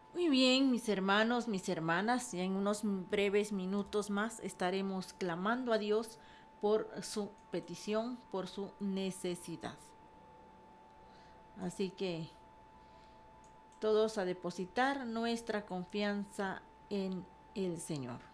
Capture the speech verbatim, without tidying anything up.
Muy bien, mis hermanos, mis hermanas, ya en unos breves minutos más estaremos clamando a Dios por su petición, por su necesidad. Así que todos a depositar nuestra confianza en el Señor.